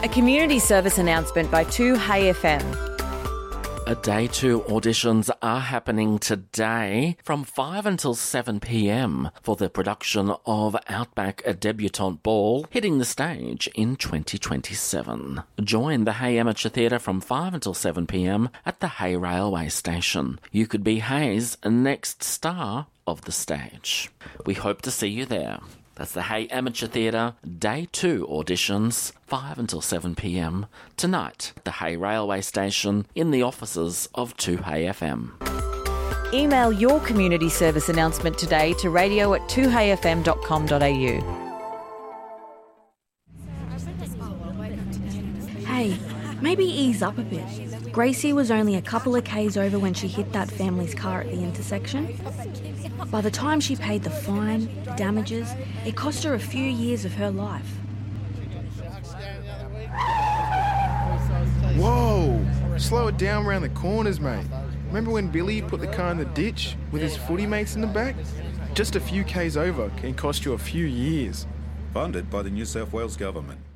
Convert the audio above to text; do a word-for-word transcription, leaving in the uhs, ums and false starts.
A community service announcement by two Hey F M. A Day two auditions are happening today from five until seven p m for the production of Outback, a debutante ball, hitting the stage in twenty twenty-seven. Join the Hey Amateur Theatre from five until seven p m at the Hey Railway Station. You could be Hey's next star of the stage. We hope to see you there. That's the Hey Amateur Theatre Day two auditions, five until seven p m tonight at the Hey Railway Station in the offices of two Hey F M. Email your community service announcement today to radio at two hey f m dot com dot a u. Hey, maybe ease up a bit. Gracie was only a couple of k's over when she hit that family's car at the intersection. By the time she paid the fine, damages, it cost her a few years of her life. Whoa! Slow it down round the corners, mate. Remember when Billy put the car in the ditch with his footy mates in the back? Just a few k's over can cost you a few years. Funded by the New South Wales Government.